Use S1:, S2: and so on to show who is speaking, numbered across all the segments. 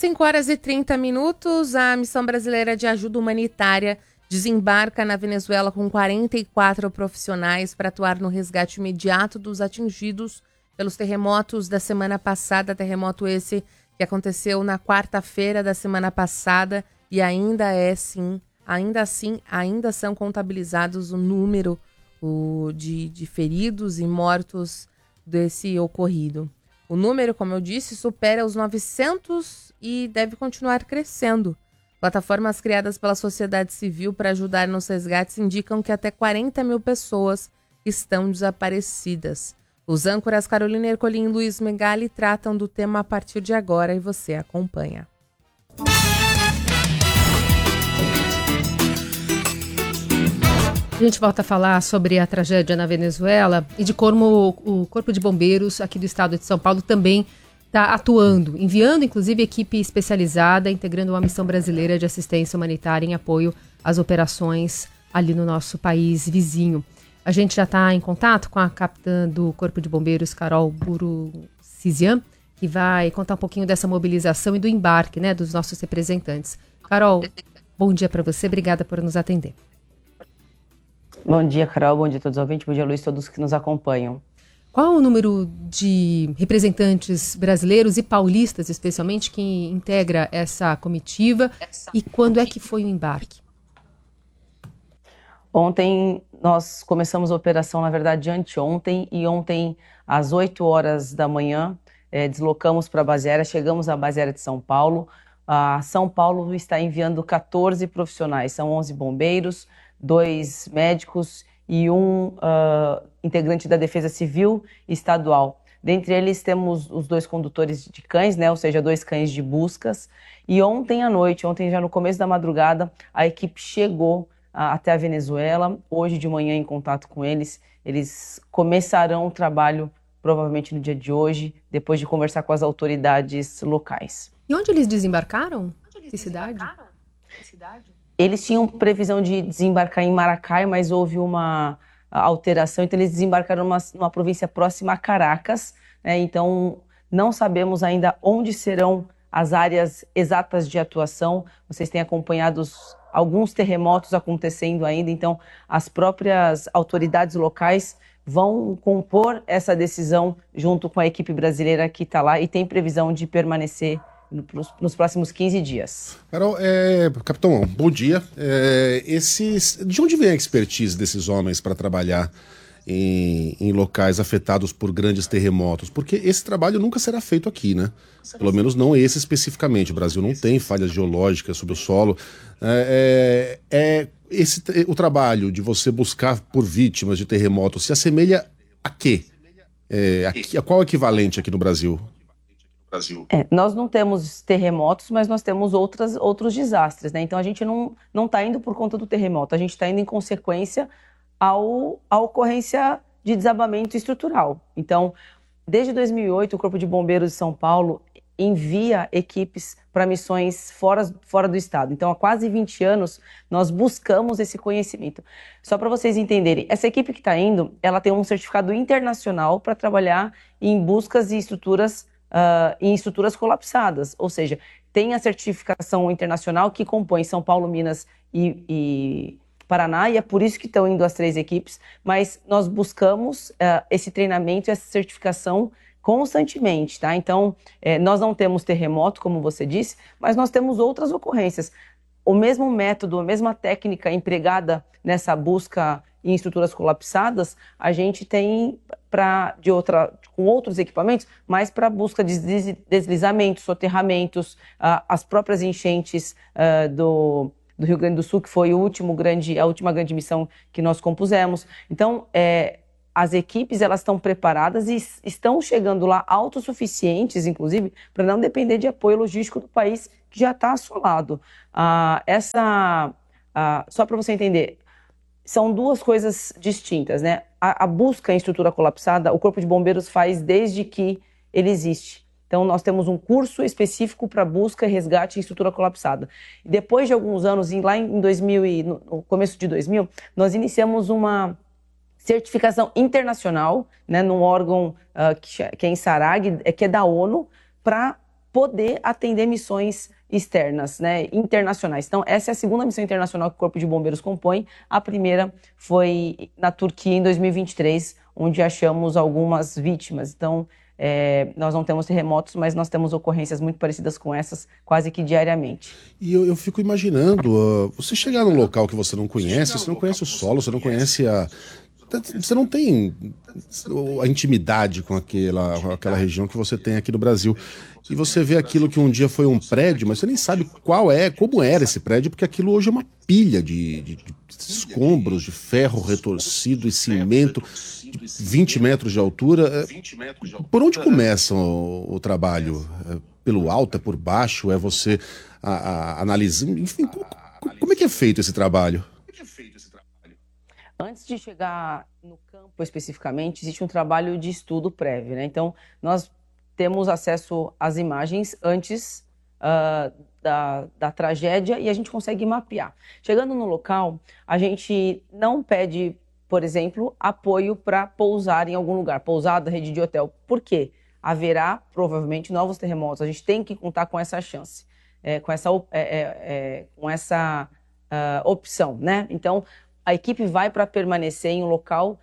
S1: 5h30, a Missão Brasileira de Ajuda Humanitária desembarca na Venezuela com 44 profissionais para atuar no resgate imediato dos atingidos pelos terremotos da semana passada, terremoto esse que aconteceu na quarta-feira da semana passada e ainda são contabilizados o número de feridos e mortos desse ocorrido. O número, como eu disse, supera os 900 e deve continuar crescendo. Plataformas criadas pela sociedade civil para ajudar nos resgates indicam que até 40 mil pessoas estão desaparecidas. Os âncoras Carolina Ercolim e Luiz Megali tratam do tema a partir de agora e você acompanha.
S2: A gente volta a falar sobre a tragédia na Venezuela e de como o Corpo de Bombeiros aqui do estado de São Paulo também está atuando, enviando inclusive equipe especializada, integrando uma missão brasileira de assistência humanitária em apoio às operações ali no nosso país vizinho. A gente já está em contato com a capitã do Corpo de Bombeiros, Carol Burucizian, que vai contar um pouquinho dessa mobilização e do embarque, né, dos nossos representantes. Carol, bom dia para você, obrigada por nos atender.
S3: Bom dia, Carol, bom dia a todos os ouvintes, bom dia, Luiz, todos que nos acompanham.
S2: Qual o número de representantes brasileiros e paulistas, especialmente, que integra essa comitiva e quando é que foi o embarque?
S3: Ontem nós começamos a operação, na verdade, anteontem, e ontem às 8 horas da manhã deslocamos para a base aérea, chegamos à base aérea de São Paulo. São Paulo está enviando 14 profissionais, são 11 bombeiros, 2 médicos e um integrante da Defesa Civil Estadual. Dentre eles temos os 2 condutores de cães, né, ou seja, 2 cães de buscas. E ontem à noite, ontem já no começo da madrugada, a equipe chegou até a Venezuela. Hoje de manhã, em contato com eles, eles começarão o trabalho provavelmente no dia de hoje, depois de conversar com as autoridades locais.
S2: E onde eles desembarcaram? Que cidade?
S3: Eles tinham previsão de desembarcar em Maracay, mas houve uma alteração, então eles desembarcaram numa província próxima a Caracas, né? Então não sabemos ainda onde serão as áreas exatas de atuação. Vocês têm acompanhado alguns terremotos acontecendo ainda, então as próprias autoridades locais vão compor essa decisão junto com a equipe brasileira que está lá e tem previsão de permanecer nos próximos 15 dias.
S4: Carol, capitão, bom dia. De onde vem a expertise desses homens para trabalhar em locais afetados por grandes terremotos? Porque esse trabalho nunca será feito aqui, né? Pelo menos não esse especificamente. O Brasil não tem falhas geológicas sobre o solo. O trabalho de você buscar por vítimas de terremotos se assemelha a quê? A qual equivalente aqui no Brasil?
S3: Nós não temos terremotos, mas nós temos outros desastres, né? Então a gente não está indo por conta do terremoto, a gente está indo em consequência à ocorrência de desabamento estrutural. Então, desde 2008, o Corpo de Bombeiros de São Paulo envia equipes para missões fora do estado. Então, há quase 20 anos, nós buscamos esse conhecimento. Só para vocês entenderem, essa equipe que está indo, ela tem um certificado internacional para trabalhar em buscas e em estruturas colapsadas, ou seja, tem a certificação internacional que compõe São Paulo, Minas e Paraná, e é por isso que estão indo as 3 equipes, mas nós buscamos esse treinamento e essa certificação constantemente, tá? Então, nós não temos terremoto, como você disse, mas nós temos outras ocorrências. O mesmo método, a mesma técnica empregada nessa busca em estruturas colapsadas, a gente tem com outros equipamentos, mas para busca de deslizamentos, soterramentos, as próprias enchentes do Rio Grande do Sul, que foi a última grande missão que nós compusemos. Então, as equipes elas estão preparadas e estão chegando lá autossuficientes, inclusive, para não depender de apoio logístico do país que já está assolado. Só para você entender, são 2 coisas distintas, né? A busca em estrutura colapsada, o Corpo de Bombeiros faz desde que ele existe. Então, nós temos um curso específico para busca e resgate em estrutura colapsada. E depois de alguns anos, lá em 2000 no começo de 2000, nós iniciamos uma certificação internacional, né, num órgão que é em SARAG, que é da ONU, para poder atender missões externas, né, internacionais. Então, essa é a segunda missão internacional que o Corpo de Bombeiros compõe. A primeira foi na Turquia em 2023, onde achamos algumas vítimas. Então, nós não temos terremotos, mas nós temos ocorrências muito parecidas com essas quase que diariamente.
S4: E eu fico imaginando, você chegar num local que você não conhece o solo, você não conhece você não tem a intimidade com aquela região que você tem aqui no Brasil. E você vê aquilo que um dia foi um prédio, mas você nem sabe como era esse prédio, porque aquilo hoje é uma pilha de escombros, de ferro retorcido e cimento, de 20 metros de altura. Por onde começa o trabalho? Pelo alto, é por baixo? É você analisando? Enfim, como é que é feito esse trabalho?
S3: Antes de chegar no campo especificamente, existe um trabalho de estudo prévio, né? Então, nós temos acesso às imagens antes da tragédia e a gente consegue mapear. Chegando no local, a gente não pede, por exemplo, apoio para pousar em algum lugar, pousada, rede de hotel. Por quê? Haverá, provavelmente, novos terremotos. A gente tem que contar com essa chance, com essa opção, né? Então, a equipe vai para permanecer em um local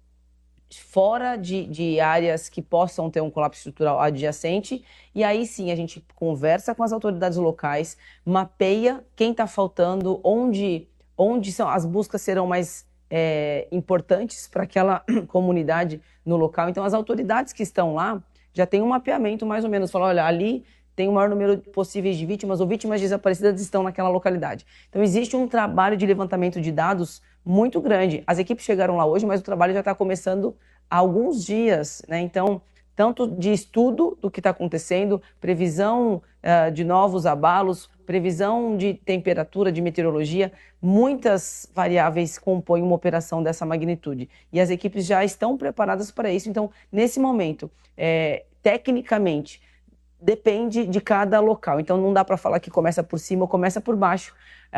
S3: fora de áreas que possam ter um colapso estrutural adjacente, e aí sim a gente conversa com as autoridades locais, mapeia quem está faltando, onde as buscas serão mais importantes para aquela comunidade no local. Então as autoridades que estão lá já têm um mapeamento mais ou menos, falam, olha, ali tem o maior número possíveis de vítimas ou vítimas desaparecidas estão naquela localidade. Então existe um trabalho de levantamento de dados muito grande. As equipes chegaram lá hoje, mas o trabalho já está começando há alguns dias, né? Então, tanto de estudo do que está acontecendo, previsão de novos abalos, previsão de temperatura, de meteorologia, muitas variáveis compõem uma operação dessa magnitude. E as equipes já estão preparadas para isso. Então, nesse momento, tecnicamente, depende de cada local. Então, não dá para falar que começa por cima ou começa por baixo.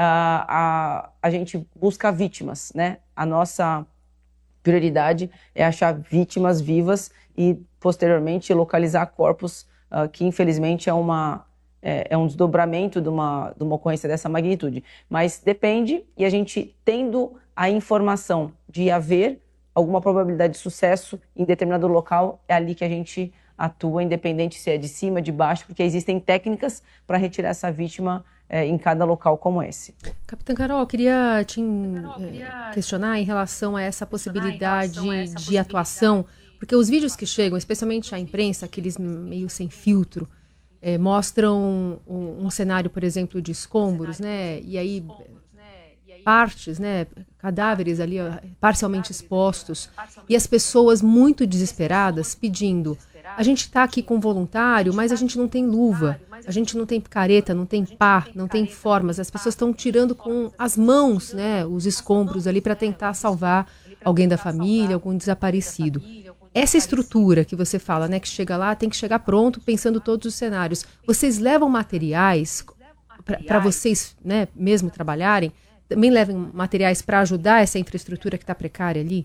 S3: A gente busca vítimas, né? A nossa prioridade é achar vítimas vivas e, posteriormente, localizar corpos, que, infelizmente, é um desdobramento de uma ocorrência dessa magnitude. Mas depende, e a gente, tendo a informação de haver alguma probabilidade de sucesso em determinado local, é ali que a gente atua, independente se é de cima, de baixo, porque existem técnicas para retirar essa vítima em cada local como esse.
S2: Capitã Carol, eu queria te questionar em relação a essa possibilidade de atuação, porque os vídeos que chegam, especialmente à imprensa, aqueles meio sem filtro, mostram um cenário, por exemplo, de escombros, né? E aí partes, né, cadáveres ali parcialmente expostos, e as pessoas muito desesperadas pedindo: a gente está aqui com voluntário, mas a gente não tem luva, a gente não tem picareta, não tem pá, não tem formas. As pessoas estão tirando com as mãos, né, os escombros ali para tentar salvar alguém da família, algum desaparecido. Essa estrutura que você fala, né, que chega lá, tem que chegar pronto, pensando todos os cenários. Vocês levam materiais para vocês, né, mesmo trabalharem? Também levam materiais para ajudar essa infraestrutura que está precária ali?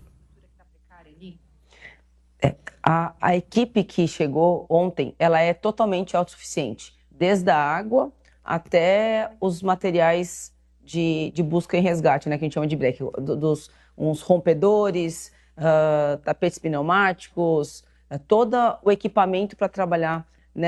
S3: A equipe que chegou ontem, ela é totalmente autossuficiente, desde a água até os materiais de busca e resgate, né, que a gente chama de break, uns rompedores, tapetes pneumáticos, todo o equipamento para trabalhar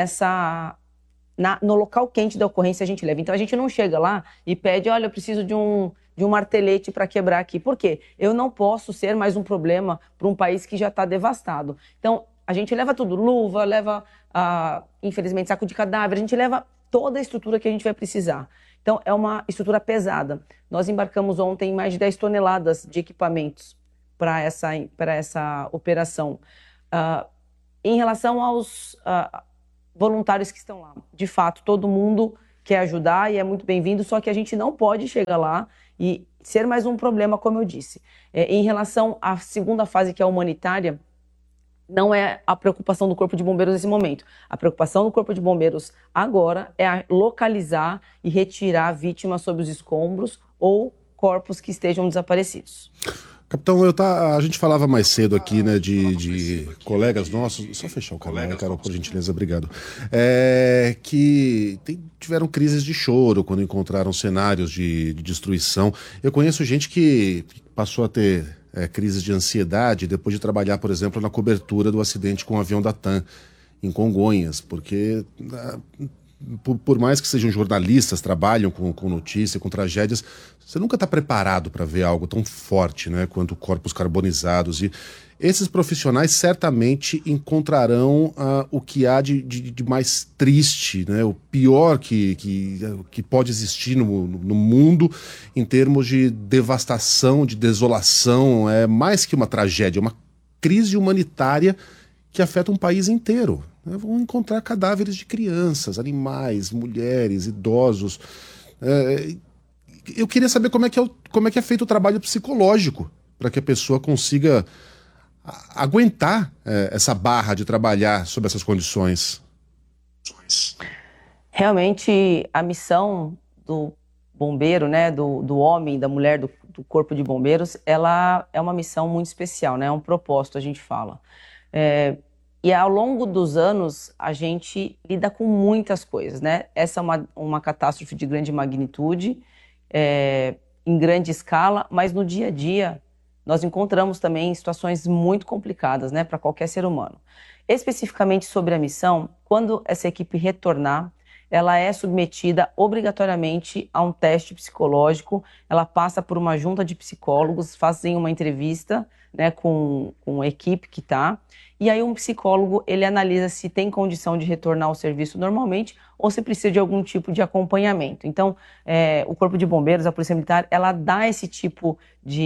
S3: no local quente da ocorrência a gente leva. Então a gente não chega lá e pede, olha, eu preciso de um martelete para quebrar aqui. Por quê? Eu não posso ser mais um problema para um país que já está devastado. Então a gente leva tudo, luva, leva, infelizmente, saco de cadáver, a gente leva toda a estrutura que a gente vai precisar. Então é uma estrutura pesada. Nós embarcamos ontem mais de 10 toneladas de equipamentos para essa operação. Em relação aos voluntários que estão lá, de fato, todo mundo quer ajudar e é muito bem-vindo, só que a gente não pode chegar lá e ser mais um problema, como eu disse. Em relação à segunda fase, que é a humanitária, não é a preocupação do Corpo de Bombeiros nesse momento. A preocupação do Corpo de Bombeiros agora é localizar e retirar vítimas sob os escombros ou corpos que estejam desaparecidos.
S4: Capitão, a gente falava mais cedo aqui, né, de colegas nossos, só fechar o canal, né, Carol, por gentileza, obrigado, que tiveram crises de choro quando encontraram cenários de destruição. Eu conheço gente que passou a ter crises de ansiedade depois de trabalhar, por exemplo, na cobertura do acidente com o avião da TAM, em Congonhas, porque por mais que sejam jornalistas, trabalham com notícia, com tragédias, você nunca está preparado para ver algo tão forte, né, quanto corpos carbonizados. E esses profissionais certamente encontrarão o que há de mais triste, né, o pior que pode existir no mundo em termos de devastação, de desolação. É mais que uma tragédia, é uma crise humanitária que afeta um país inteiro. Vão encontrar cadáveres de crianças, animais, mulheres, idosos. Eu queria saber como é que é feito o trabalho psicológico para que a pessoa consiga aguentar essa barra de trabalhar sob essas condições.
S3: Realmente, a missão do bombeiro, né, do homem, da mulher, do corpo de bombeiros, ela é uma missão muito especial, né? É um propósito, a gente fala. E ao longo dos anos, a gente lida com muitas coisas, né? Essa é uma catástrofe de grande magnitude, em grande escala, mas no dia a dia nós encontramos também situações muito complicadas, né, para qualquer ser humano. Especificamente sobre a missão, quando essa equipe retornar, ela é submetida obrigatoriamente a um teste psicológico, ela passa por uma junta de psicólogos, fazem uma entrevista, né, com a equipe que está, e aí um psicólogo, ele analisa se tem condição de retornar ao serviço normalmente ou se precisa de algum tipo de acompanhamento. Então, o Corpo de Bombeiros, a Polícia Militar, ela dá esse tipo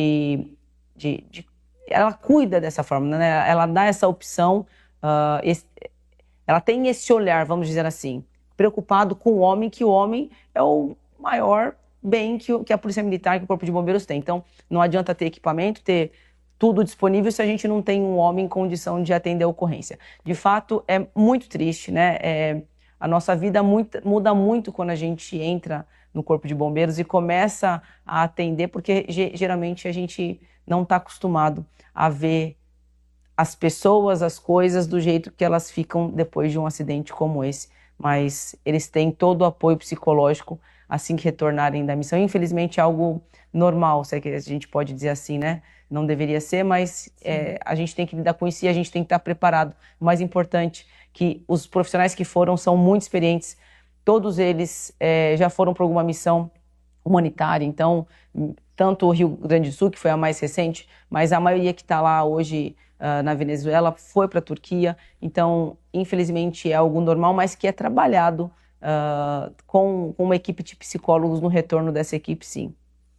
S3: ela cuida dessa forma, né? Ela dá essa opção, ela tem esse olhar, vamos dizer assim, preocupado com o homem, que o homem é o maior bem que a Polícia Militar, que o Corpo de Bombeiros tem. Então, não adianta ter equipamento, ter tudo disponível se a gente não tem um homem em condição de atender a ocorrência. De fato, é muito triste, né? A nossa vida muda muito quando a gente entra no Corpo de Bombeiros e começa a atender, porque geralmente a gente não está acostumado a ver as pessoas, as coisas do jeito que elas ficam depois de um acidente como esse. Mas eles têm todo o apoio psicológico assim que retornarem da missão. Infelizmente é algo normal, se é que a gente pode dizer assim, né? Não deveria ser, mas a gente tem que lidar com isso e a gente tem que estar preparado. O mais importante que os profissionais que foram são muito experientes, todos eles já foram para alguma missão humanitária, então tanto o Rio Grande do Sul, que foi a mais recente, mas a maioria que está lá hoje na Venezuela foi para a Turquia, então infelizmente é algo normal, mas que é trabalhado com uma equipe de psicólogos no retorno dessa equipe, sim.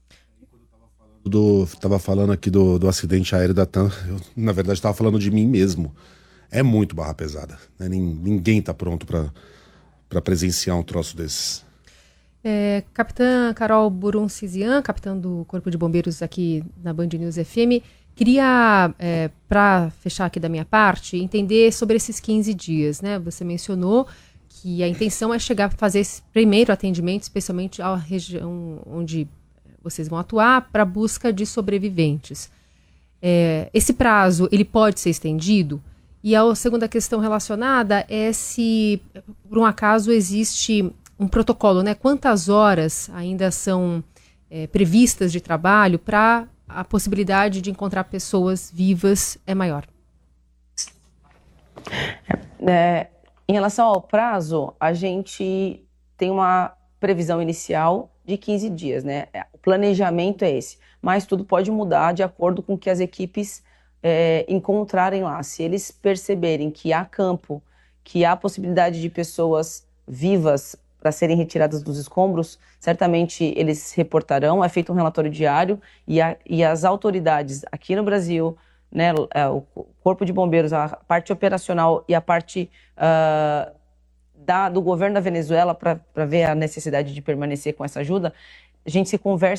S4: Estava falando aqui do acidente aéreo da TAM, eu, na verdade estava falando de mim mesmo. É muito barra pesada, né? Ninguém está pronto para presenciar um troço desses.
S2: Capitã Carol Buron-Cizian, capitã do Corpo de Bombeiros aqui na Band News FM, queria, para fechar aqui da minha parte, entender sobre esses 15 dias, né? Você mencionou que a intenção é chegar a fazer esse primeiro atendimento, especialmente à região onde vocês vão atuar, para a busca de sobreviventes. Esse prazo, ele pode ser estendido? E a segunda questão relacionada é se, por um acaso, existe um protocolo, né? Quantas horas ainda são previstas de trabalho para a possibilidade de encontrar pessoas vivas é maior?
S3: Em relação ao prazo, a gente tem uma previsão inicial de 15 dias, né? O planejamento é esse, mas tudo pode mudar de acordo com o que as equipes encontrarem lá. Se eles perceberem que há campo, que há possibilidade de pessoas vivas para serem retiradas dos escombros, certamente eles reportarão, é feito um relatório diário e as autoridades aqui no Brasil, né, o Corpo de Bombeiros, a parte operacional e a parte do governo da Venezuela para ver a necessidade de permanecer com essa ajuda, a gente se conversa